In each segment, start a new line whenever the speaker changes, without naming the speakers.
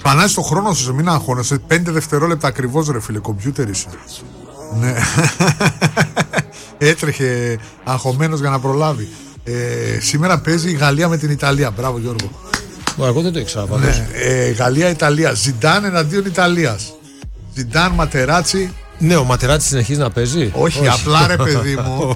Πανάζει το χρόνο σου, μην αγχώνεσαι. 5 δευτερόλεπτα ακριβώς, ρε φίλε, κομπιούτερ είσαι. Ναι. Έτρεχε αγχωμένος για να προλάβει. Σήμερα παίζει η Γαλλία με την Ιταλία. Μπράβο, Γιώργο.
Εγώ δεν το ήξερα πάντως.
Ναι, Γαλλία-Ιταλία. Ζιντάν εναντίον Ιταλίας. Ζιντάν, Ματεράτσι.
Ναι, ο Ματεράτσι συνεχίζει να παίζει.
Όχι, απλά ρε παιδί μου.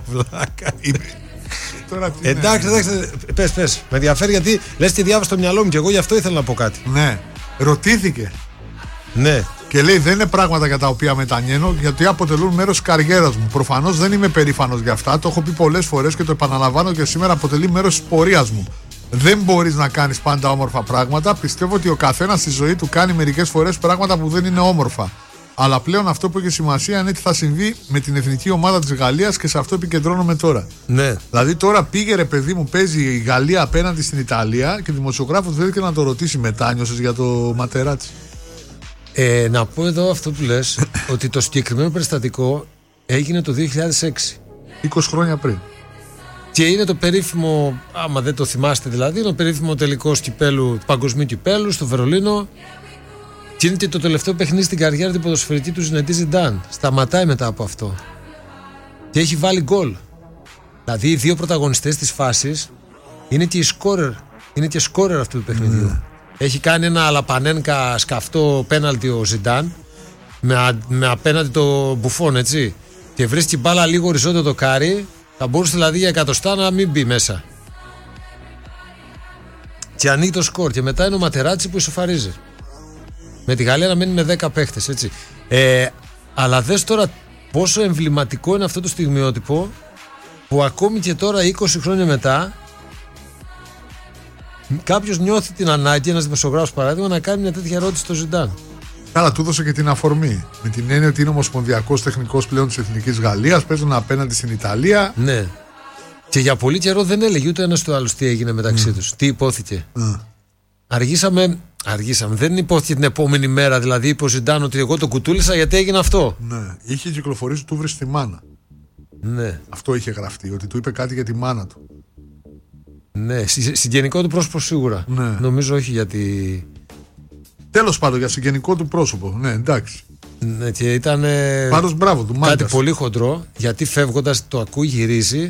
Εντάξει, πες. Με ενδιαφέρει γιατί λες και διάβασα στο μυαλό μου και εγώ γι' αυτό ήθελα να πω κάτι.
Ναι, ρωτήθηκε.
Ναι.
Και λέει: δεν είναι πράγματα για τα οποία μετανιώνω, γιατί αποτελούν μέρος της καριέρας μου. Προφανώς δεν είμαι περήφανος για αυτά. Το έχω πει πολλές φορές και το επαναλαμβάνω και σήμερα αποτελεί μέρος της πορείας μου. Δεν μπορείς να κάνεις πάντα όμορφα πράγματα. Πιστεύω ότι ο καθένας στη ζωή του κάνει μερικές φορές πράγματα που δεν είναι όμορφα. Αλλά πλέον αυτό που έχει σημασία είναι τι θα συμβεί με την εθνική ομάδα της Γαλλίας και σε αυτό επικεντρώνομαι τώρα.
Ναι.
Δηλαδή τώρα πήγε ρε παιδί μου, παίζει η Γαλλία απέναντι στην Ιταλία και ο δημοσιογράφος θέλει να το ρωτήσει μετάνιωσες για το Ματεράτσι.
Να πω εδώ αυτό που λες, ότι το συγκεκριμένο περιστατικό έγινε το 2006.
20 χρόνια πριν.
Και είναι το περίφημο, άμα δεν το θυμάστε δηλαδή, είναι το περίφημο τελικός του παγκοσμίου κυπέλου στο Βερολίνο. Και είναι και το τελευταίο παιχνίδι στην καριέρα του ποδοσφαιρική του Ζινεντίν Ζιντάν. Σταματάει μετά από αυτό. Και έχει βάλει γκολ. Δηλαδή οι δύο πρωταγωνιστές της φάσης είναι και σκόρερ αυτού του παιχνιδιού. Έχει κάνει ένα αλαπανένκα σκαυτό πέναλτι ο Ζιντάν με απέναντι το Μπουφόν, έτσι. Και βρίσκει μπάλα λίγο οριζόντιο το κάρι. Θα μπορούσε δηλαδή για εκατοστά να μην μπει μέσα. Και ανοίγει το σκορ. Και μετά είναι ο Ματεράτσι που ισοφαρίζει. Με τη Γαλλία να μένει με 10 παίχτες, έτσι. Αλλά δες τώρα πόσο εμβληματικό είναι αυτό το στιγμιότυπο που ακόμη και τώρα 20 χρόνια μετά κάποιος νιώθει την ανάγκη, ένας δημοσιογράφος παράδειγμα, να κάνει μια τέτοια ερώτηση στο Ζιντάν.
Καλά, του έδωσε και την αφορμή. Με την έννοια ότι είναι ομοσπονδιακός τεχνικός πλέον της Εθνικής Γαλλίας, παίζουν απέναντι στην Ιταλία.
Ναι. Και για πολύ καιρό δεν έλεγε ούτε ένας του άλλου τι έγινε μεταξύ τους, τι υπόθηκε. Αργήσαμε. Δεν υπόθηκε την επόμενη μέρα, δηλαδή είπε ο Ζιντάν ότι εγώ το κουτούλησα γιατί έγινε αυτό.
Ναι. Είχε κυκλοφορήσει του βρει τη μάνα.
Ναι.
Αυτό είχε γραφτεί, ότι του είπε κάτι για τη μάνα του.
Ναι, συγγενικό του πρόσωπο σίγουρα.
Ναι.
Νομίζω όχι γιατί.
Τέλος πάντων, για συγγενικό του πρόσωπο. Ναι, εντάξει.
Ναι, και ήταν.
Πάντως μπράβο του, μάγκας.
Κάτι πολύ χοντρό, γιατί φεύγοντας το ακούει, γυρίζει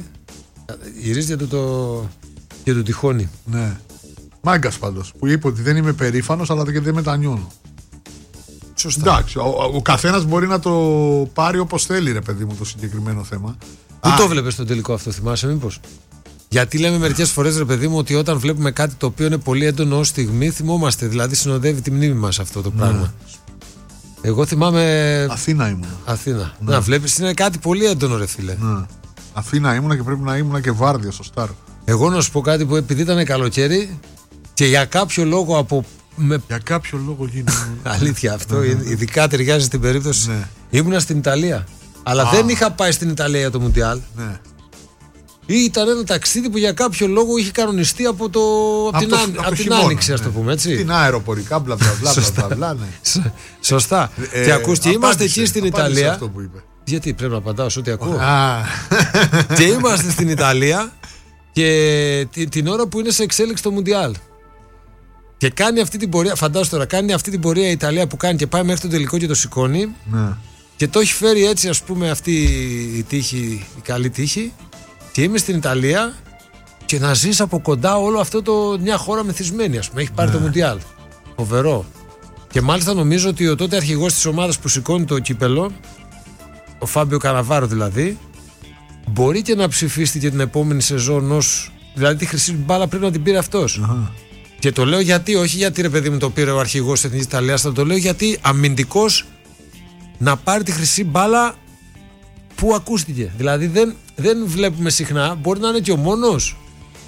για το τυχόνι.
Ναι. Μάγκας πάντως, που είπε ότι δεν είμαι περήφανος, αλλά και δεν μετανιώνω.
Σωστά.
Εντάξει, ο καθένας μπορεί να το πάρει όπως θέλει, ρε παιδί μου, το συγκεκριμένο θέμα.
Πού το βλέπεις στο τελικό αυτό, θυμάσαι μήπως? Γιατί λέμε μερικές φορές, ρε παιδί μου, ότι όταν βλέπουμε κάτι το οποίο είναι πολύ έντονο ως στιγμή, θυμόμαστε, δηλαδή συνοδεύει τη μνήμη μας αυτό το πράγμα. Εγώ θυμάμαι.
Αθήνα ήμουνα.
Αθήνα. Να βλέπεις, είναι κάτι πολύ έντονο, ρε φίλε.
Ναι. Αθήνα ήμουνα και πρέπει να ήμουνα και βάρδια στο Σταρ.
Εγώ να σου πω κάτι που επειδή ήταν καλοκαίρι και για κάποιο λόγο
Για κάποιο λόγο γίνεται.
Αλήθεια αυτό, ειδικά ταιριάζει στην περίπτωση. Ναι. Ήμουνα στην Ιταλία. Αλλά δεν είχα πάει στην Ιταλία για το Μουντιάλ. Ναι. Ήταν ένα ταξίδι που για κάποιο λόγο είχε κανονιστεί από την Άνοιξη, ας το πούμε, έτσι.
Την αεροπορικά, μπλα μπλα μπλα. Ναι.
Σωστά. Και ακούστε, είμαστε εκεί στην Ιταλία.
Αυτό που είπε.
Γιατί πρέπει να απαντάω σε ό,τι ακούω. Και είμαστε στην Ιταλία και την ώρα που είναι σε εξέλιξη το Μουντιάλ. Και κάνει αυτή την πορεία, φαντάσου τώρα, κάνει αυτή την πορεία η Ιταλία που κάνει και πάει μέχρι το τελικό και το σηκώνει. Ναι. Και το έχει φέρει έτσι, ας πούμε, αυτή η τύχη, η καλή τύχη. Και είμαι στην Ιταλία και να ζεις από κοντά όλο αυτό μια χώρα μεθυσμένη, ας πούμε. Έχει πάρει το Μουντιάλ. Φοβερό. Και μάλιστα νομίζω ότι ο τότε αρχηγός της ομάδας που σηκώνει το κύπελο, ο Φάμπιο Καναβάρο δηλαδή, μπορεί και να ψηφίσει και την επόμενη σεζόν δηλαδή τη χρυσή μπάλα πρέπει να την πήρε αυτός. Και το λέω γιατί, όχι γιατί ρε παιδί μου το πήρε ο αρχηγός της Εθνικής Ιταλίας, αλλά το λέω γιατί αμυντικός να πάρει τη χρυσή μπάλα που ακούστηκε. Δηλαδή δεν βλέπουμε συχνά, μπορεί να είναι και ο μόνος.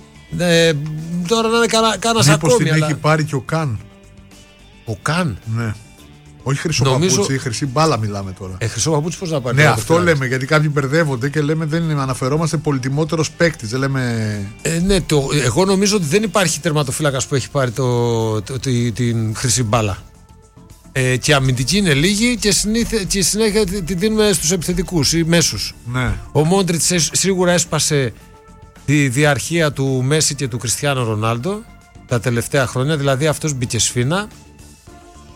Τώρα να είναι κανένας ακόμη.
Μήπως την έχει πάρει και ο Καν.
Ο Καν?
Ναι. Όχι χρυσό παπούτσι, η χρυσή μπάλα μιλάμε τώρα.
Χρυσό παπούτσι πώς να πάρει?
Ναι, αυτό λέμε, γιατί κάποιοι μπερδεύονται και λέμε δεν αναφερόμαστε πολυτιμότερος παίκτης. Δεν λέμε.
Ναι, εγώ νομίζω ότι δεν υπάρχει τερματοφύλακας που έχει πάρει την χρυσή μπάλα. Και αμυντική είναι λίγη και συνέχεια την δίνουμε στους επιθετικούς ή μέσους.
Ναι.
Ο Μόντριτς σίγουρα έσπασε τη διαρχία του Μέση και του Κριστιάνο Ρονάλντο τα τελευταία χρόνια, δηλαδή αυτός μπήκε σφήνα.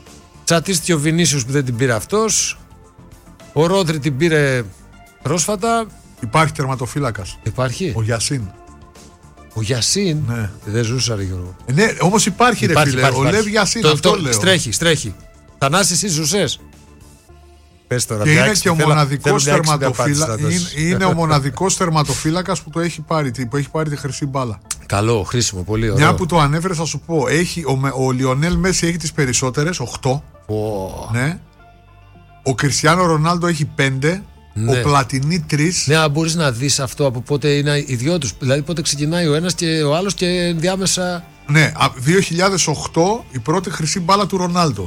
Τσατίστηκε ο Βινίσιος που δεν την πήρε αυτός. Ο Ρόντρι την πήρε πρόσφατα.
Υπάρχει τερματοφύλακας.
Υπάρχει.
Ο Γιασίν.
Ο Γιασίν.
Ναι.
Δεν ζούσα, ρε Γιώργο.
Ναι, όμως υπάρχει, ρε φίλε. Ο Λεβ Γιασίν. Αυτό λέω.
Στρέχει. Θανάση, εσύ ζουσές. Πες τώρα.
Και είναι και ο μοναδικός τερματοφύλακας. Είναι ο μοναδικός τερματοφύλακας που έχει πάρει τη χρυσή μπάλα.
Καλό, χρήσιμο, πολύ ωραίο.
Μια που το ανέφερε, θα σου πω. Ο Λιονέλ Μέση έχει τις περισσότερες, 8. Ναι. Ο Κριστιάνο Ρονάλντο έχει 5. Ναι. Ο Πλατινί 3.
Ναι, αν μπορείς να δεις αυτό από πότε είναι οι δυο τους. Δηλαδή πότε ξεκινάει ο ένας και ο άλλος και ενδιάμεσα.
Ναι, 2008 η πρώτη χρυσή μπάλα του Ρονάλντο.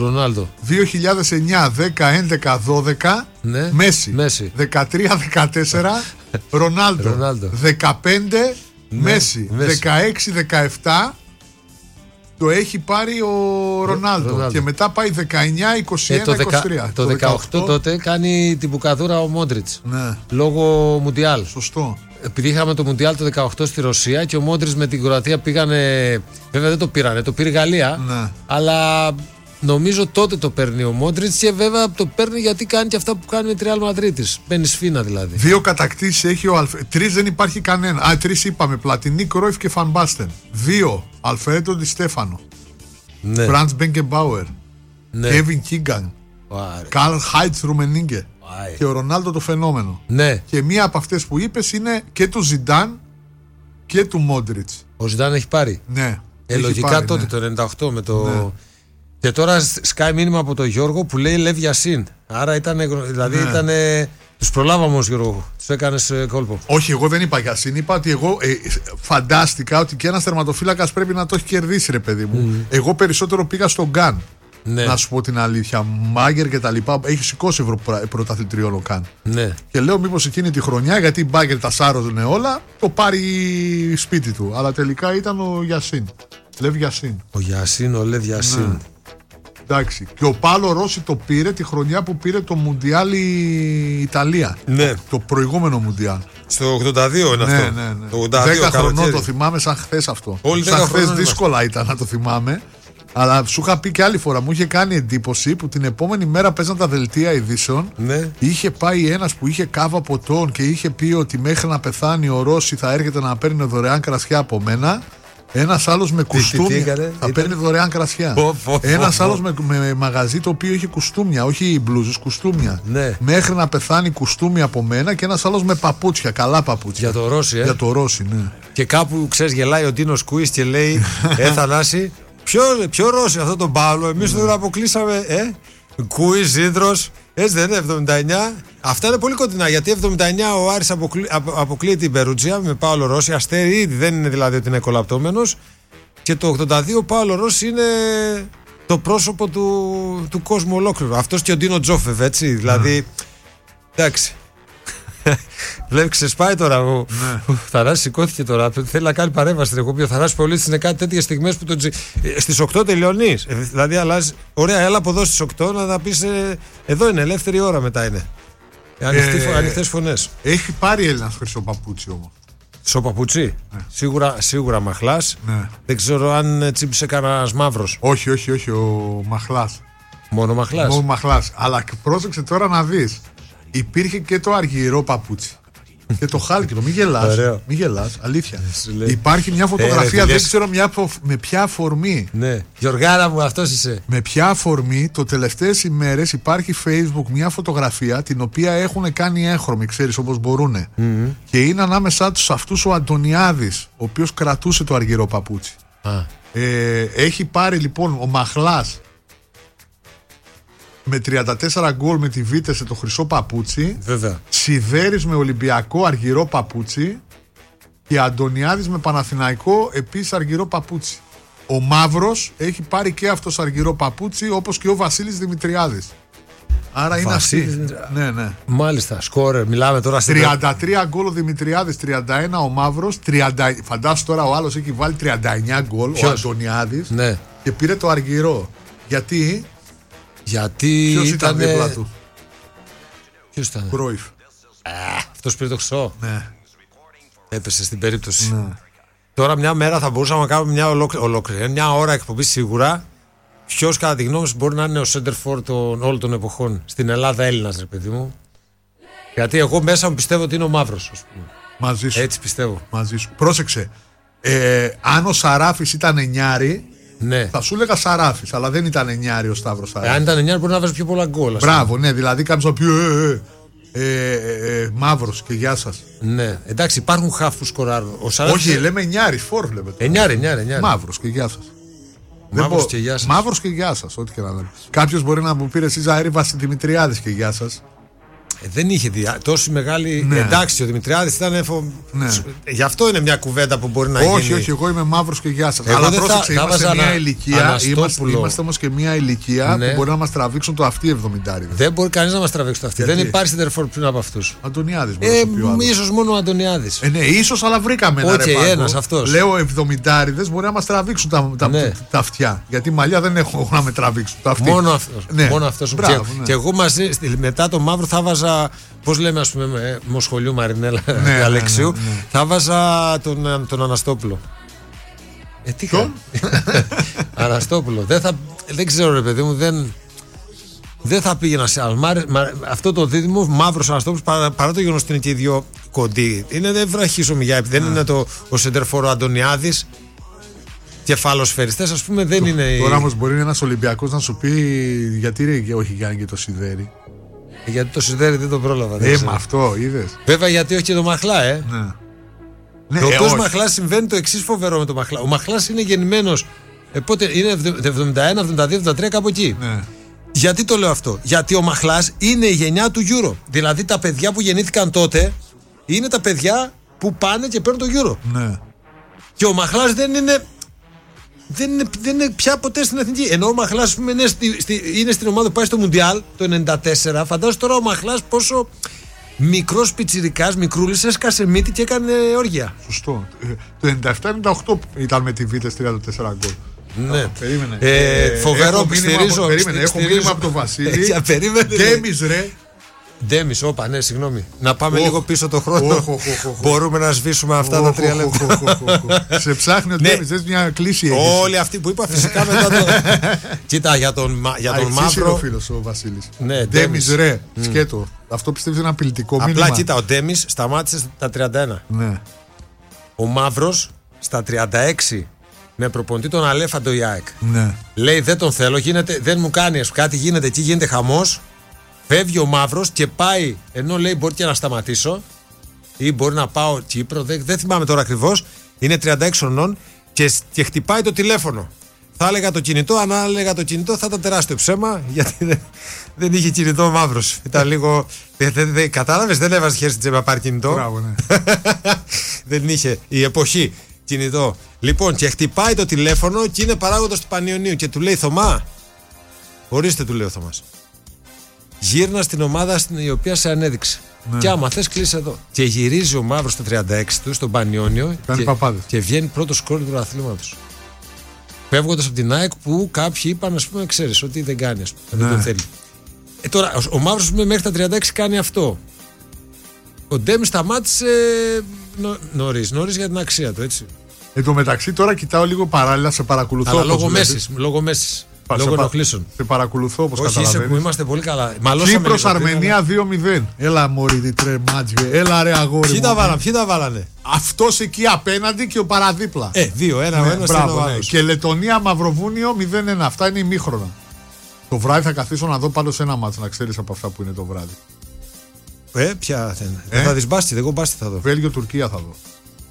2009, 10, 11, 12
ναι.
Μέση. 13, 14 Ρονάλντο. 15 Μέση. 16, 17 το έχει πάρει ο Ρονάλντο. Και μετά πάει 19, 21, 23.
Το 18 τότε κάνει την μπουκαδούρα ο Μόντριτς.
Ναι.
Λόγω Μουντιάλ.
Σωστό.
Επειδή είχαμε το Μουντιάλ το 18 στη Ρωσία και ο Μόντριτς με την Κροατία πήγανε. Βέβαια δεν το πήρανε, το πήρε η Γαλλία.
Ναι.
Αλλά νομίζω τότε το παίρνει ο Μόντριτς και βέβαια το παίρνει γιατί κάνει και αυτά που κάνει με τη Ρεάλ Μαδρίτης. Μπαίνει σφίνα δηλαδή.
2 κατακτήσεις έχει ο Αλφρέντο. 3 δεν υπάρχει κανένα. 3 είπαμε. Πλατινί, Κρόιφ και Φαν Μπάστεν. 2 Αλφρέντο Ντι Στέφανο.
Ναι.
Φραντς Μπέγκεμπάουερ.
Ναι.
Κέβιν Κίγκαν. Καρλ Χάιτς Ρουμενίγκε. Και ο Ρονάλντο το φαινόμενο.
Ναι.
Και μία από αυτές που είπες είναι και του Ζιντάν και του Μόντριτς.
Ο Ζιντάν έχει πάρει.
Ναι.
Λογικά
πάρει,
τότε
ναι.
Το 98 με το.
Ναι.
Και τώρα σκάει μήνυμα από τον Γιώργο που λέει Λεβ Γιασίν. Άρα ήταν. Δηλαδή
ναι.
ήταν. Τους προλάβαμε όμως, Γιώργο. Τους έκανες κόλπο.
Όχι, εγώ δεν είπα Γιασίν. Είπα ότι εγώ φαντάστηκα ότι και ένας τερματοφύλακας πρέπει να το έχει κερδίσει, ρε παιδί μου. Εγώ περισσότερο πήγα στον Γκάν.
Ναι.
Να σου πω την αλήθεια. Μάγκερ και τα λοιπά. Έχει σηκώσει πρωταθλητριών ο Γκάν.
Ναι.
Και λέω μήπως εκείνη τη χρονιά, γιατί η Μπάγκερ τα σάρωνε όλα, το πάρει σπίτι του. Αλλά τελικά ήταν ο Γιασίν. Λεβ Γιασίν.
Ο Λεβ Γιασίν.
Ναι. Εντάξει. Και ο Πάλο Ρώση το πήρε τη χρονιά που πήρε το Μουντιάλ η Ιταλία.
Ναι.
Το προηγούμενο Μουντιάλ.
Στο 82 είναι αυτό.
Ναι.
Το 82,
10 χρονών το θυμάμαι σαν χθες αυτό.
Όλοι
σαν χθες δύσκολα ήταν να το θυμάμαι. Αλλά σου είχα πει και άλλη φορά, μου είχε κάνει εντύπωση που την επόμενη μέρα παίζαν τα δελτία ειδήσεων.
Ναι.
Είχε πάει ένας που είχε κάβα ποτών και είχε πει ότι μέχρι να πεθάνει ο Ρώση θα έρχεται να παίρνει δωρεάν κρασιά από μένα. Ένας άλλος με κουστούμια θα παίρνει δωρεάν κρασιά. Ένας άλλος με μαγαζί το οποίο είχε κουστούμια, όχι μπλούζες, κουστούμια.
Ναι.
Μέχρι να πεθάνει κουστούμια από μένα και ένας άλλος με παπούτσια, καλά παπούτσια.
Για το Ρώση,
Για το Ρώση, ναι.
Και κάπου ξέρεις γελάει ο Ντίνος Κουίς και λέει Θανάση, ποιο Ρώση αυτό τον Παύλο, εμείς τον αποκλείσαμε. Κουίς, Ίδρος, έτσι δεν είναι, 79. Αυτά είναι πολύ κοντινά γιατί 79 ο Άρης αποκλείει την Περούτζια με Πάολο Ρώση. Αστέρι ήδη δεν είναι δηλαδή ότι είναι κολαπτώμενος. Και το 82 ο Πάολο Ρώση είναι το πρόσωπο του κόσμου ολόκληρου. Αυτός και ο Ντίνο Τζόφεβ, έτσι. Δηλαδή. Εντάξει. Βλέπει, ξεσπάει τώρα. Ο Θανάσης σηκώθηκε τώρα. Θέλει να κάνει παρέμβαση. Εγώ πει ο Θανάσης Πολίτης είναι κάτι τέτοιες στιγμές που στις 8 τελειώνεις. Δηλαδή αλλάζει. Ωραία, έλα από εδώ στις 8 να τα πεις. Εδώ είναι, ελεύθερη ώρα μετά είναι. Ανοιχτές φωνές.
Έχει πάρει Έλληνας χρυσό παπούτσι όμως.
Στο παπούτσι. Ναι. Σίγουρα Μαχλάς.
Ναι.
Δεν ξέρω αν τσίπησε κανένας μαύρος.
Όχι, ο Μαχλάς.
Μόνο Μαχλάς.
Αλλά πρόσεξε τώρα να δεις. Υπήρχε και το αργυρό παπούτσι. Και το χάλκινο. Μην γελάς, αλήθεια. Υπάρχει μια φωτογραφία, δεν ξέρω με ποια αφορμή.
Ναι, Γιωργάρα μου, αυτός είσαι.
Με ποια αφορμή, το τελευταίες ημέρες υπάρχει Facebook μια φωτογραφία την οποία έχουν κάνει έγχρωμη, ξέρεις, όπως μπορούν. Και είναι ανάμεσά τους αυτούς ο Αντωνιάδης, ο οποίος κρατούσε το αργυρό παπούτσι. Έχει πάρει λοιπόν ο Μαχλάς με 34 γκολ με τη Βίτεσε το χρυσό παπούτσι.
Βέβαια.
Σιδέρης με Ολυμπιακό αργυρό παπούτσι. Και Αντωνιάδης με Παναθηναϊκό επίσης αργυρό παπούτσι. Ο Μαύρος έχει πάρει και αυτός αργυρό παπούτσι, όπως και ο Βασίλης Δημητριάδης. Άρα είναι αυτή. Ναι.
Μάλιστα, σκόρερ, μιλάμε τώρα στην
33 γκολ ο Δημητριάδης, 31 ο Μαύρος, φαντάσου τώρα ο άλλος έχει βάλει 39 γκολ, ο Αντωνιάδης.
Ναι.
Και πήρε το αργυρό. Γιατί ποιος ήταν δίπλα του?
Ποιος ήταν?
Κρόιφ.
Αυτός πήρε το χρυσό.
Ναι.
Έπεσε στην περίπτωση.
Ναι.
Τώρα μια μέρα θα μπορούσαμε να κάνουμε μια ολόκληρη, μια ώρα εκπομπή σίγουρα. Ποιος κατά τη γνώμη σου μπορεί να είναι ο center for όλων των εποχών στην Ελλάδα, Έλληνας, ρε παιδί μου? Γιατί εγώ μέσα μου πιστεύω ότι είναι ο Μαύρος, ας πούμε.
Μαζί σου.
Έτσι πιστεύω.
Μαζί σου. Πρόσεξε. Αν ο Σαράφης ήταν εννιάρη,
ναι,
θα σου έλεγα Σαράφης, αλλά δεν ήταν εννιάρη ο Σταύρος Σαράφης.
Αν ήταν εννιάρη, μπορεί να βάζει πιο πολλά γκολ.
Μπράβο, ναι, δηλαδή κάποιος θα πει Μαύρος και γεια σας.
Ναι, εντάξει, υπάρχουν χαφ που σκοράρουν.
Όχι, λέμε εννιάρη, φόρ βλέπετε.
Εννιάρη.
Μαύρος και γεια σας.
Μαύρος και γεια σας.
Μαύρος και γεια σας, ό,τι και να λέμε. Κάποιος μπορεί να μου πει εσύ Ζαήρη Βασιδημητριάδης και γεια σας.
Δεν είχε τόση μεγάλη.
Ναι.
Εντάξει, ο Δημητριάδης ήταν. Ναι. Γι' αυτό είναι μια κουβέντα που μπορεί να γίνει.
Όχι, εγώ είμαι Μαύρος και γεια σας. Αλλά πρόσεξε, είμαστε μια ηλικία. Είμαστε όμως και μια ηλικία, ναι, που μπορεί να μας τραβήξουν το αυτί 70.
Δεν μπορεί κανείς να μας τραβήξει το αυτί. Δεν υπάρχει τερφόρ πριν από αυτούς.
Αντωνιάδης.
Ίσως μόνο ο Αντωνιάδης.
Ναι, ίσως, αλλά βρήκαμε ένα ρεπάκο.
Ένας αυτός.
Λέω 70 μπορεί να μας τραβήξουν τα αυτιά. Γιατί μαλλιά δεν έχω να με τραβήξουν τα αυτιά.
Μόνο αυτός. Και εγώ μαζί μετά το Μαύρο θα βάζα. Πώς λέμε, ας πούμε, Μοσχολιού Μαρινέλα Αλεξίου, θα βάζα τον Αναστόπουλο. Τι κάνει? Αναστόπουλο. Δεν ξέρω, ρε παιδί μου, δεν θα πήγαινα σε άλλο. Αυτό το δίδυμο Μαύρος Αναστόπουλος, παρά το γεγονός ότι είναι και οι δύο κοντοί, δεν βραχίσω μηγιά. Δεν είναι ο σεντερφόρο Αντωνιάδης. Κεφαλοσφαιριστές, ας πούμε, δεν είναι.
Τώρα όμως μπορεί ένας Ολυμπιακός να σου πει γιατί όχι Γιάννη και το Σιδέρι.
Γιατί το Σιδέρι δεν το πρόλαβα.
Με αυτό είδες.
Βέβαια, γιατί όχι και το Μαχλά,
Ναι.
Το οποίο Μαχλάς συμβαίνει το εξής φοβερό με το Μαχλά. Ο Μαχλάς είναι γεννημένος. Πότε είναι 71, 72, 73, κάπου εκεί.
Ναι.
Γιατί το λέω αυτό? Γιατί ο Μαχλάς είναι η γενιά του Euro. Δηλαδή τα παιδιά που γεννήθηκαν τότε είναι τα παιδιά που πάνε και παίρνουν το Euro.
Ναι.
Και ο Μαχλάς δεν είναι πια ποτέ στην εθνική. Ενώ ο Μαχλάς είναι στην ομάδα που πάει στο Μουντιάλ το 94. Φαντάζομαι τώρα ο Μαχλάς πόσο μικρός πιτσιρικάς, μικρούλης, έσκασε μύτη και έκανε όργια.
Σωστό. Το 97-98 ήταν με τη Β' 34 γκολ.
Ναι.
Περίμενε.
Φοβερό που στηρίζω.
Έχω μήνυμα από τον Βασίλη. Ντέμις ρε.
Ντέμις, όπα, ναι, συγγνώμη. Να πάμε λίγο πίσω το χρόνο. Μπορούμε να σβήσουμε αυτά τα 3 λεπτά.
Σε ψάχνει ο Ντέμις, θες μια κλίση.
Όλοι αυτοί που είπα φυσικά μετά το. Κοίτα, για τον Μαύρο.
Είναι ο φίλος ο Βασίλης.
Ντέμις
ρε, σκέτο. Αυτό πιστεύεις είναι ένα απειλητικό μήνυμα.
Απλά κοίτα, ο Ντέμις σταμάτησε στα 31.
Ναι.
Ο Μαύρος στα 36. Με προπονητή τον Αλέφαντο η ΑΕΚ.
Ναι.
Λέει δεν τον θέλω, δεν μου κάνει κάτι, γίνεται εκεί, γίνεται χαμός. Φεύγει ο Μαύρος και πάει, ενώ λέει μπορεί και να σταματήσω ή μπορεί να πάω Κύπρο, δεν θυμάμαι τώρα ακριβώς. Είναι 36 χρονών και χτυπάει το τηλέφωνο. Θα έλεγα το κινητό, αν έλεγα το κινητό θα ήταν τεράστιο ψέμα, γιατί δεν είχε κινητό ο Μαύρος. Ήταν λίγο. Κατάλαβες, δεν έβαζε χέρι στην τσέπη να πάρει κινητό.
Μπράβο, ναι.
Δεν είχε η εποχή κινητό. Λοιπόν, και χτυπάει το τηλέφωνο και είναι παράγοντας του Πανιωνίου και του λέει Θωμά, ορίστε, του λέει ο Θωμάς. Γύρνα στην ομάδα στην οποία σε ανέδειξε. Ναι. Και άμα θες κλείσει εδώ. Και γυρίζει ο Μαύρος στο 36 του, στον Πανιόνιο και βγαίνει πρώτο σκόρ του αθλήματος. Φεύγοντας από την ΑΕΚ που κάποιοι είπαν, ας πούμε, ξέρεις ότι δεν κάνει, ας πούμε, δεν τον θέλει. Τώρα, ο Μαύρος μέχρι τα 36 κάνει αυτό. Ο Ντέμις σταμάτησε νωρίς για την αξία του, έτσι.
Εν τω μεταξύ, τώρα κοιτάω λίγο παράλληλα, σε παρακολουθώ.
Αλλά λόγω Μέσης. Λόγω ενοχλήσεων.
Σε παρακολουθώ, όπως καταλαβαίνεις.
Όχι, είμαστε πολύ καλά.
Κύπρος Αρμενία 2-0. Έλα μωρί τι τρεμάτζιε. Έλα ρε αγόρι.
Ποιοι τα βάλανε?
Αυτός εκεί απέναντι και ο παραδίπλα.
2-1 ο ένας είναι ο άλλος.
Και Λετωνία Μαυροβούνιο 0-1. Αυτά είναι ημίχρονα. Το βράδυ θα καθίσω να δω πάνω σε ένα μάτσο, να ξέρεις από αυτά που είναι το βράδυ.
Ποια θα είναι? Δεν θα δεις μπάσκετ, εγώ μπάσκετ θα δω.
Βέλγιο Τουρκία θα δω.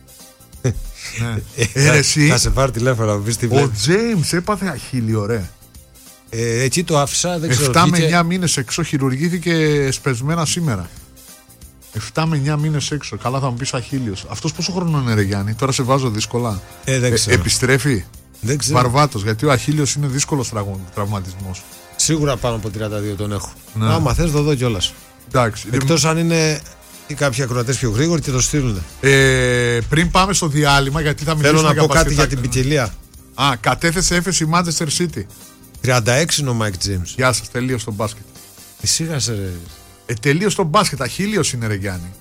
Θα σε πάρει τηλέφωνο να πεις τι
βλέπει. Ο Τζέιμς έπαθε αχίλιο, ρε.
Έτσι το άφησα, δεν ξέρω.
7 με 9 μήνες έξω, χειρουργήθηκε σπεσμένα σήμερα. 7 με 9 μήνες έξω. Καλά, θα μου πεις αχίλιος. Αυτός πόσο χρόνο είναι, ρε Γιάννη? Τώρα σε βάζω δύσκολα.
Δεν ξέρω.
Επιστρέφει.
Δεν ξέρω.
Βαρβάτος, γιατί ο αχίλιος είναι δύσκολος τραυματισμός.
Σίγουρα πάνω από 32 τον έχω. Ναι. Άμα θες το δω κιόλας. Εκτός αν είναι ή κάποιοι ακροατές πιο γρήγοροι και το στείλουν.
Πριν πάμε στο διάλειμμα, γιατί θα μιλήσουμε.
Θέλω να πω κάτι για την ποικιλία.
Κατέθεσε έφεση η Manchester City.
36 είναι ο Mike James.
Γεια σας, τελείωσε το μπάσκετ.
Σίγασε ρε.
Τελείωσε το μπάσκετ, αχίλιος είναι, ρε Γιάννη.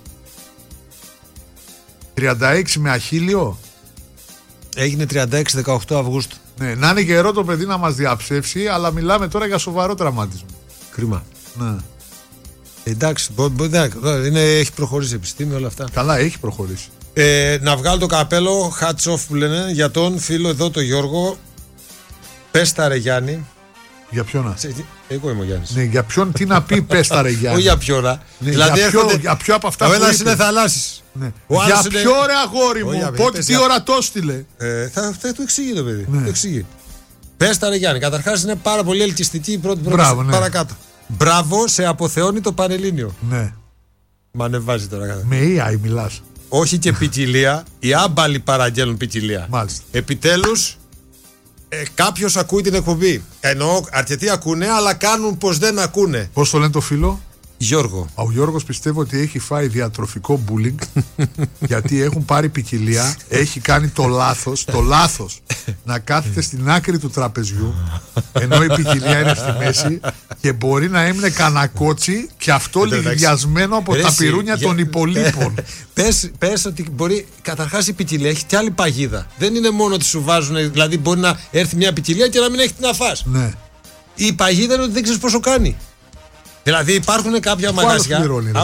36 με αχίλιο.
Έγινε 36-18 Αυγούστου.
Ναι, να είναι καιρό το παιδί να μας διαψεύσει, αλλά μιλάμε τώρα για σοβαρό τραυματισμό.
Κρίμα.
Ναι.
Εντάξει, έχει προχωρήσει η επιστήμη όλα αυτά.
Καλά, έχει προχωρήσει.
Να βγάλω το καπέλο, hats off που λένε, για τον φίλο εδώ το Γιώργο. Πες τα ρε Γιάννη.
Για ποιον?
Εγώ είμαι ο Γιάννης.
Ναι, για ποιον τι να πει πες τα ρε Γιάννη.
Όχι για ποιον.
Ναι, δηλαδή για ποιο από αυτά
που
είπε.
Ο ένας είναι θαλάσσης.
Ναι. Για ποιο ρε αγόρι μου. Πότε τι ώρα το στείλε.
Θα το εξηγεί το παιδί. Ναι. Το εξηγεί. Πες τα ρε Γιάννη. Καταρχάς είναι πάρα πολύ ελκυστική η πρώτη πρόταση. Ναι. Παρακάτω. Μπράβο, σε αποθεώνει το Πανελλήνιο.
Ναι.
Μ' ανεβάζει τώρα κάτω.
Με AI μιλάς.
Όχι και ποικιλία. Οι άμπαλοι παραγγέλνουν ποικιλία.
Μάλιστα.
Επιτέλους, κάποιος ακούει την εκπομπή. Ενώ αρκετοί ακούνε, αλλά κάνουν πως δεν ακούνε.
Πώς το λένε το φίλο?
Γιώργο.
Ο Γιώργος πιστεύω ότι έχει φάει διατροφικό bullying γιατί έχουν πάρει ποικιλία. Έχει κάνει το λάθος να κάθεται στην άκρη του τραπεζιού ενώ η ποικιλία είναι στη μέση και μπορεί να έμεινε κανακότσι και αυτό λιγδιασμένο από τα πυρούνια των υπολείπων.
Πες ότι μπορεί, καταρχάς η ποικιλία έχει κι άλλη παγίδα. Δεν είναι μόνο ότι σου βάζουν, δηλαδή μπορεί να έρθει μια ποικιλία και να μην έχει τι να φας.
Ναι.
Η παγίδα είναι ότι δεν ξέρεις πόσο κάνει. Δηλαδή υπάρχουν κάποια μαγαζιά.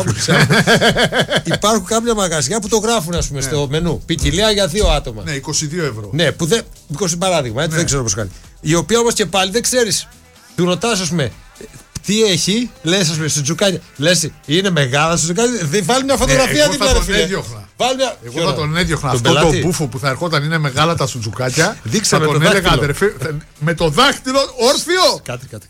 Υπάρχουν κάποια μαγαζιά που το γράφουν, ας πούμε, στο μενού. Ποικιλία για 2 άτομα.
Ναι, 22 ευρώ.
Ναι, που 20 παράδειγμα, έτσι δεν ξέρω πώς κάνει. Η οποία όμως και πάλι δεν ξέρεις. Του ρωτάς, ας πούμε, τι έχει, λες, ας πούμε, στο τζουκάκι. Λες, είναι μεγάλα στο τζουκάκι. Βάλει μια φωτογραφία δίπλα.
Εγώ θα τον έδιωχνα. Αυτό το μπούφο που θα ερχόταν είναι μεγάλα τα σουτζουκάκια.
Δείξε
με τον έλεγα αδερφέ. Με το δάχτυλο όρθιο.
Κάτε.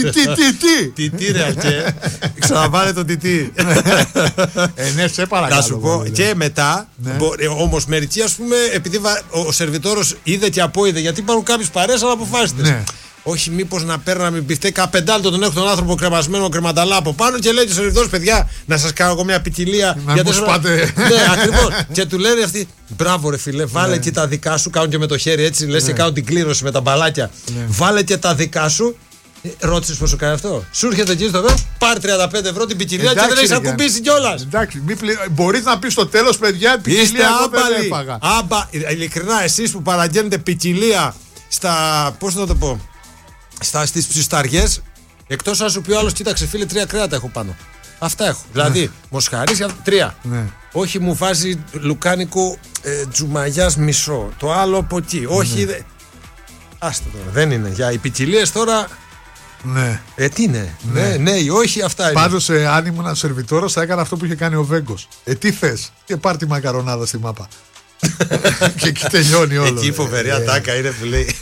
Τι
ρε αρκέ. Ξαναβάλε το τιτί.
Ναι, σε παρακαλώ.
Να σου πω. Και μετά, όμως μερικοί, ας πούμε, επειδή ο σερβιτόρος είδε και απόειδε, γιατί υπάρχουν κάποιες παρέες, αλλά αποφάσιστες. Όχι, μήπως να παίρναμε μπιφτέκα 5 λεπτό, τον έχω τον άνθρωπο κρεμασμένο κρεματαλά από πάνω και λέει του σερβιτόρους, παιδιά, να σας κάνω εγώ μια ποικιλία.
Να μου σπάτε.
Ναι, ακριβώς. Και του λένε αυτοί, μπράβο ρε φίλε, βάλε και τα δικά σου. Κάνουν και με το χέρι έτσι, λες και κάνουν την κλήρωση με τα μπαλάκια. Βάλε και τα δικά σου. Ρώτησες πόσο κάνει αυτό. Σου έρχεται εκεί στο βέβαιο, πάρει 35 ευρώ την ποικιλία και δεν έχεις ακουμπήσει κιόλας.
Εντάξει, μπορείς να πεις στο τέλος, παιδιά, ποικιλία δεν έφαγα.
Ειλικρινά, εσείς που παραγγέλνετε ποικιλία στα. Πώς να το πω. Στις ψισταριές, εκτός αν σου πει ο άλλος, κοίταξε φίλε, 3 κρέατα έχω πάνω. Αυτά έχω. Δηλαδή, μοσχαρίσια 3. Όχι, μου βάζει λουκάνικο τζουμαγιάς μισό. Το άλλο από εκεί. Όχι. Άστα τώρα. Δεν είναι. Για οι ποικιλίες τώρα.
Ναι.
Τι είναι. Ναι, όχι, αυτά είναι.
Πάντως, αν ήμουν σερβιτόρος, θα έκανα αυτό που είχε κάνει ο Βέγκος. Τι θες? Και πάρ' τη μακαρονάδα στη μάπα. Και εκεί τελειώνει όλο.
Εκεί η φοβερή ατάκα είναι που λέει.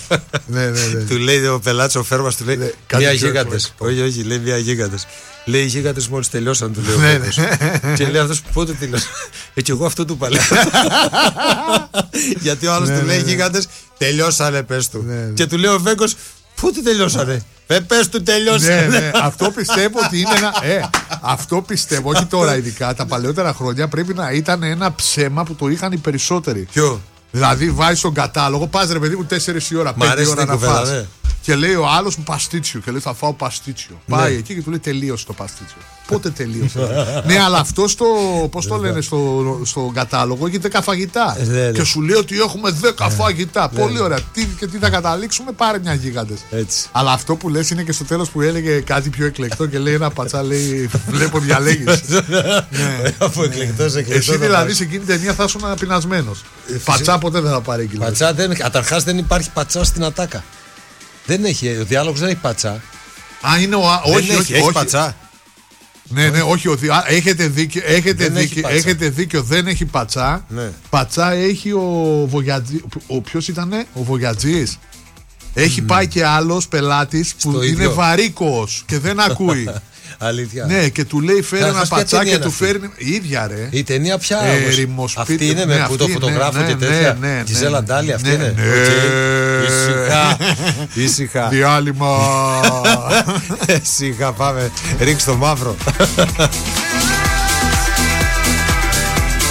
Του λέει ο πελάτης ο Φέρμας, του λέει μία γίγαντες. Όχι, λέει μία γίγαντες. Λέει οι γίγαντες μόλις τελειώσαν, του λέει ο Φέρμας. Και λέει αυτός πότε τελειώσαν. Και εγώ αυτό του παλεύω. Γιατί ο άλλος του λέει οι γίγαντες τελειώσανε, πες του. Και του λέει ο Βέγκος, πότε τελειώσανε. Πες του τελειώσανε.
Ναι, αυτό πιστεύω ότι είναι ένα. Αυτό πιστεύω, όχι τώρα ειδικά, τα παλαιότερα χρόνια πρέπει να ήταν ένα ψέμα που το είχαν οι περισσότεροι.
Ποιο?
Δηλαδή βάζει στον κατάλογο, πας ρε παιδί μου 4 η ώρα, 5 η ώρα να φας. Και λέει ο άλλος μου παστίτσιο. Και λέει θα φάω παστίτσιο. Πάει εκεί και του λέει τελείωσε το παστίτσιο. Πότε τελείωσε? Ναι, αλλά αυτό στο. Πώς το λένε στο κατάλογο έχει 10 φαγητά. Και σου λέει ότι έχουμε 10 φαγητά. Πολύ ωραία. Και τι θα καταλήξουμε, πάρε μια γίγαντες. Αλλά αυτό που λες είναι και στο τέλος που έλεγε κάτι πιο εκλεκτό και λέει ένα πατσά, λέει βλέπω διαλέγεις.
Από εκλεκτός.
Εσύ δηλαδή σε εκείνη την ταινία θα ήσουν πεινασμένος. Πατσά ποτέ δεν θα πάρει εκεί.
Καταρχάς δεν υπάρχει πατσά στην ατάκα. Δεν έχει, ο διάλογος δεν έχει πατσά.
Είναι όχι
πατσά.
Ναι, όχι, έχετε δίκιο, δεν έχει πατσά. Πατσά έχει ο ποιος ήτανε, ο Βογιατζής. Έχει πάει και άλλος πελάτης που είναι βαρύκος και δεν ακούει.
Αλήθεια.
Ναι, και του λέει φέρει ένα πατσά και του φέρνει. Η ίδια ρε.
Η ταινία πια αυτή είναι με που το φωτογράφο και τέτοια. Τη Ζέλα Ντάλι, αυτή είναι. Ήσυχα.
Διάλειμμα.
Ήσυχα, πάμε. Ρίξ' το μαύρο.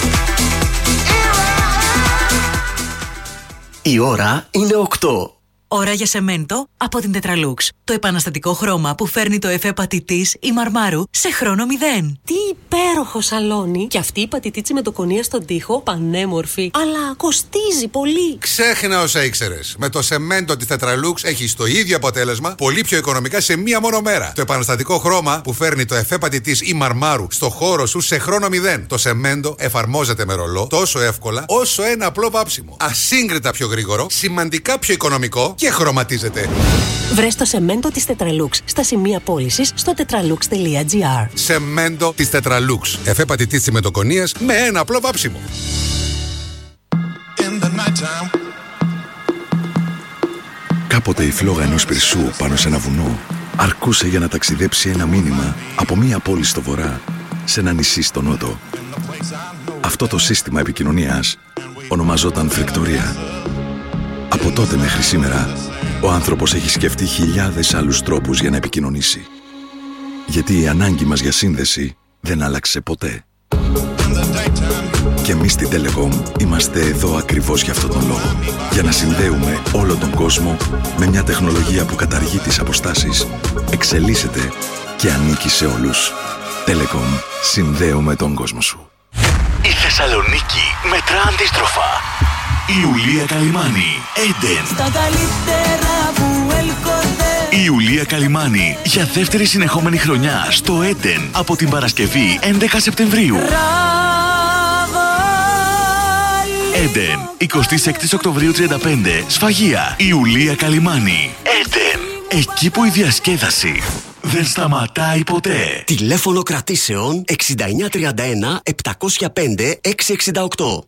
Η ώρα είναι 8. Ώρα για σεμέντο από την Tetralux. Το επαναστατικό χρώμα που φέρνει το εφέ πατητής ή μαρμάρου σε χρόνο 0.
Τι υπέροχο σαλόνι! Και αυτή η πατητίτσι με το κονία στον τοίχο, πανέμορφη. Αλλά κοστίζει πολύ.
Ξέχνα όσα ήξερες. Με το σεμέντο της Tetralux έχεις το ίδιο αποτέλεσμα, πολύ πιο οικονομικά σε μία μόνο μέρα. Το επαναστατικό χρώμα που φέρνει το εφέ πατητής ή μαρμάρου στο χώρο σου σε χρόνο 0. Το σεμέντο εφαρμόζεται με ρολό τόσο εύκολα όσο ένα απλό βάψιμο. Ασύγκριτα πιο γρήγορο, σημαντικά πιο οικονομικό και χρωματίζεται.
Βρες το σεμέντο της Tetralux στα σημεία πώλησης στο tetralux.gr.
Σεμέντο της Tetralux. Εφέ πατητής τσιμεντοκονίας με ένα απλό βάψιμο.
Κάποτε η φλόγα ενός πυρσού πάνω σε ένα βουνό αρκούσε για να ταξιδέψει ένα μήνυμα από μία πόλη στο βορρά σε ένα νησί στο νότο. Αυτό το σύστημα επικοινωνίας ονομαζόταν φρικτορία. Από τότε μέχρι σήμερα, ο άνθρωπος έχει σκεφτεί χιλιάδες άλλους τρόπους για να επικοινωνήσει. Γιατί η ανάγκη μας για σύνδεση δεν άλλαξε ποτέ. Και εμείς στην Telecom είμαστε εδώ ακριβώς για αυτόν τον λόγο. Για να συνδέουμε όλο τον κόσμο με μια τεχνολογία που καταργεί τις αποστάσεις, εξελίσσεται και ανήκει σε όλους. Telecom, συνδέουμε τον κόσμο σου.
Η Θεσσαλονίκη μετρά αντίστροφα. Η Ιουλία Καλυμάνη, Έντεν.
Στα καλύτερα που έλκονται.
Η Ιουλία Καλυμάνη για δεύτερη συνεχόμενη χρονιά στο Έντεν από την Παρασκευή 11 Σεπτεμβρίου. Έντεν, 26 Οκτωβρίου 35, Σφαγεία. Η Ιουλία Καλυμάνη, Έντεν. Εκεί που η διασκέδαση δεν σταματάει ποτέ.
Τηλέφωνο κρατήσεων 6931 705 668.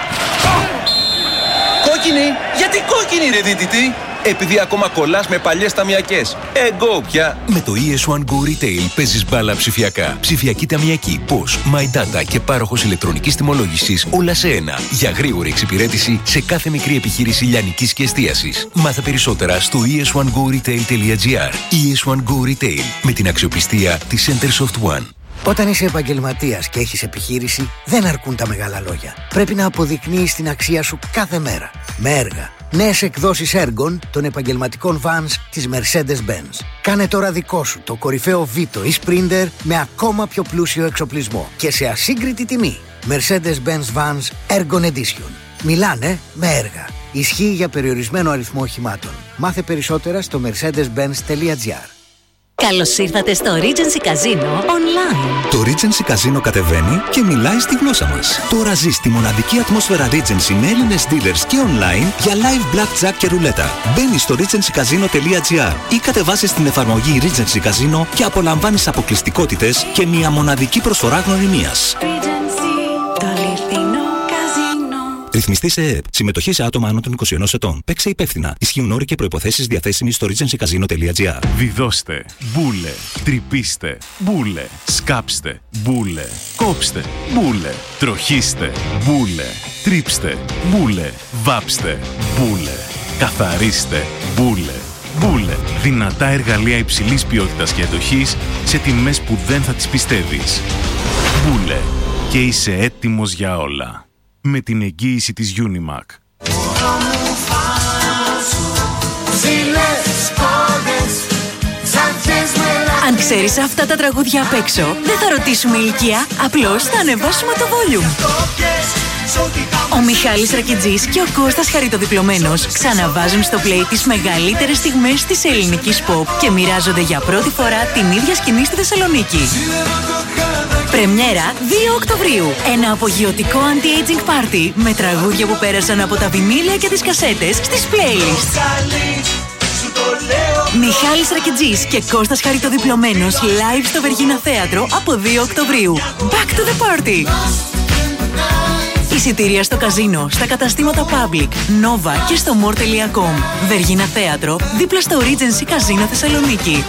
Κόκκινη! Γιατί κόκκινη ρε δίτητη! Επειδή ακόμα κολλάς με παλιές ταμιακές. Εγώ πια!
Με το ES1 Go Retail παίζεις μπάλα ψηφιακά. Ψηφιακή ταμιακή, POS, My Data και πάροχος ηλεκτρονικής τιμολόγησης όλα σε ένα. Για γρήγορη εξυπηρέτηση σε κάθε μικρή επιχείρηση λιανικής και εστίασης. Μάθε περισσότερα στο es1goretail.gr. ES1 Go Retail με την αξιοπιστία της Centersoft One.
Όταν είσαι επαγγελματίας και έχεις επιχείρηση, δεν αρκούν τα μεγάλα λόγια. Πρέπει να αποδεικνύεις την αξία σου κάθε μέρα. Με έργα. Νέες εκδόσεις έργων των επαγγελματικών vans της Mercedes-Benz. Κάνε τώρα δικό σου το κορυφαίο Vito ή Sprinter με ακόμα πιο πλούσιο εξοπλισμό και σε ασύγκριτη τιμή. Mercedes-Benz Vans Ergon Edition. Μιλάνε με έργα. Ισχύει για περιορισμένο αριθμό οχημάτων. Μάθε περισσότερα στο mercedes-benz.gr.
Καλώς ήρθατε στο Regency Casino Online.
Το Regency Casino κατεβαίνει και μιλάει στη γλώσσα μας. Τώρα ζεις τη μοναδική ατμόσφαιρα Regency με Έλληνες dealers και online για live blackjack και ρουλέτα. Μπαίνεις στο regencycasino.gr ή κατεβάσεις την εφαρμογή Regency Casino και απολαμβάνεις αποκλειστικότητες και μια μοναδική προσφορά γνωριμίας. Ρυθμιστή σε ΕΕΠ. Συμμετοχή σε άτομα άνω των 21 ετών. Παίξε υπεύθυνα. Ισχύουν όροι και προϋποθέσεις διαθέσιμοι στο regencycasino.gr.
Βιδώστε, μπούλε, τρυπήστε, μπούλε, σκάψτε, μπούλε, κόψτε, μπούλε, τροχίστε, μπούλε, τρίψτε, μπούλε, βάψτε, μπούλε, καθαρίστε, μπούλε. Μπούλε. Δυνατά εργαλεία υψηλής ποιότητας και εντοχής σε τιμές που δεν θα τις πιστεύεις. Μπούλε. Και είσαι έτοιμος για όλα. Με την εγγύηση της Unimac.
Αν ξέρεις αυτά τα τραγούδια απ' έξω, δεν θα ρωτήσουμε ηλικία, απλώς θα ανεβάσουμε το volume. Ο Μιχάλης Ρακιτζής και ο Κώστας Χαριτοδιπλωμένος ξαναβάζουν στο play τις μεγαλύτερες στιγμές της ελληνικής pop και μοιράζονται για πρώτη φορά την ίδια σκηνή στη Θεσσαλονίκη. Πρεμιέρα 2 Οκτωβρίου. Ένα απογειωτικό anti-aging party με τραγούδια που πέρασαν από τα βινίλια και τις κασέτες στις playlists. Μιχάλης Ρακιτζής και Κώστας Χαριτοδιπλωμένος live στο Βεργίνα Θέατρο από 2 Οκτωβρίου. Back to the party! Εισιτήρια στο καζίνο, στα καταστήματα Public, Nova και στο more.com. Βεργίνα Θέατρο, δίπλα στο Regency Casino Θεσσαλονίκη.